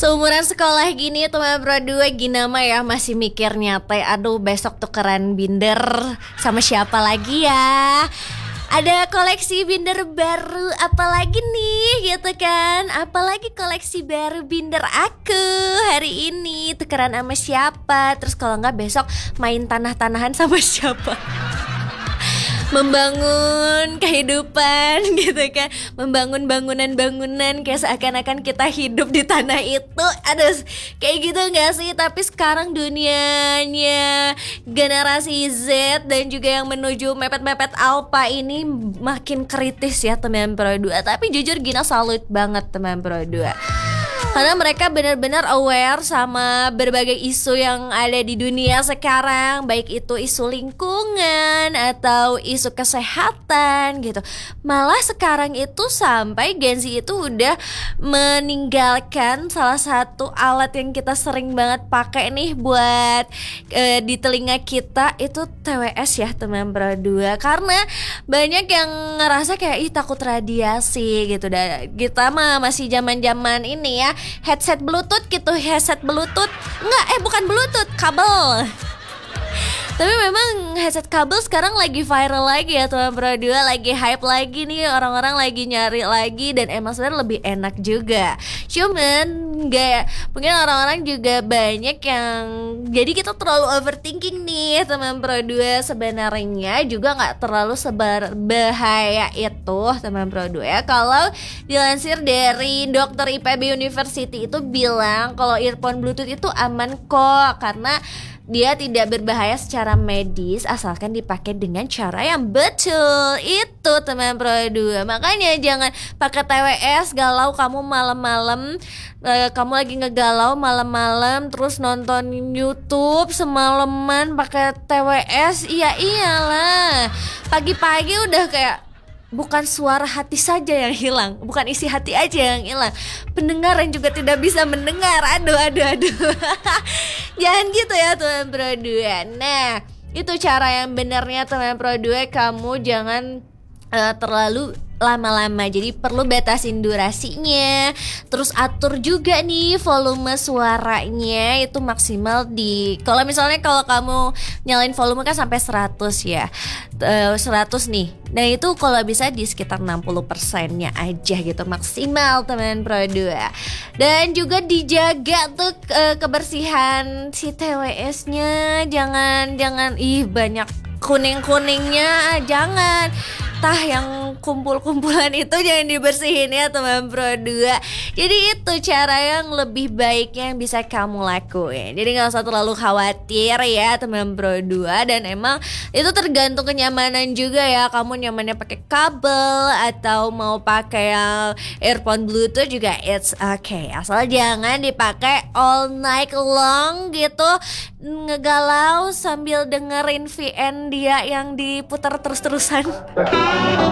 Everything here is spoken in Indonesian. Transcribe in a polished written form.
Seumuran sekolah gini teman berdua gina mah ya masih mikirnya teh aduh besok tukeran binder sama siapa lagi ya. Ada koleksi binder baru apalagi nih gitu kan. Apalagi koleksi baru binder aku hari ini tukeran sama siapa. Terus kalau enggak besok main tanah-tanahan sama siapa. Membangun kehidupan gitu kan, membangun bangunan-bangunan kayak seakan-akan kita hidup di tanah itu. Aduh, kayak gitu gak sih? Tapi sekarang dunianya generasi Z dan juga yang menuju mepet-mepet alpha ini makin kritis ya teman Pro 2. Tapi jujur Gina salut banget teman Pro 2. Karena mereka benar-benar aware sama berbagai isu yang ada di dunia sekarang. Baik itu isu lingkungan atau isu kesehatan gitu. Malah sekarang itu sampai Gen Z itu udah meninggalkan salah satu alat yang kita sering banget pakai nih buat di telinga kita, itu TWS ya teman Pro 2. Karena banyak yang ngerasa kayak ih takut radiasi gitu. Dan kita mah masih zaman-zaman ini ya, headset bluetooth gitu, headset bluetooth bukan bluetooth, kabel. Tapi memang headset kabel sekarang lagi viral lagi ya teman Pro 2, lagi hype lagi nih, orang-orang lagi nyari lagi dan emang sebenarnya lebih enak juga. Cuman mungkin orang-orang juga banyak yang jadi kita terlalu overthinking nih teman Pro 2. Sebenarnya juga nggak terlalu bahaya itu teman Pro 2 ya. Kalau dilansir dari dokter IPB University itu bilang kalau earphone Bluetooth itu aman kok, karena dia tidak berbahaya secara medis asalkan dipakai dengan cara yang betul. Itu teman Pro 2. Makanya jangan pakai TWS galau kamu malam-malam, kamu lagi ngegalau malam-malam terus nonton YouTube semalaman pakai TWS. Iya iyalah. Pagi-pagi udah kayak bukan suara hati saja yang hilang, bukan isi hati aja yang hilang, pendengaran juga tidak bisa mendengar. Aduh Jangan gitu ya teman Pro 2. Nah, itu cara yang benarnya teman Pro 2. Kamu jangan terlalu lama-lama, jadi perlu batasin durasinya. Terus atur juga nih volume suaranya itu maksimal di, kalau misalnya kalau kamu nyalain volume kan sampai 100 ya, 100 nih. Nah itu kalau bisa di sekitar 60%-nya aja gitu maksimal teman Pro 2. Dan juga dijaga tuh kebersihan si TWS-nya. Jangan banyak kuning-kuningnya, jangan. Yang kumpul-kumpulan itu jangan dibersihin ya teman Pro 2. Jadi itu cara yang lebih baik yang bisa kamu lakuin. Jadi gak usah terlalu khawatir ya teman Pro 2. Dan emang itu tergantung kenyamanan juga ya. Kamu nyamannya pakai kabel atau mau pakai yang earphone Bluetooth juga it's okay. Asal jangan dipakai all night long gitu, ngegalau sambil dengerin VN dia yang diputar terus-terusan.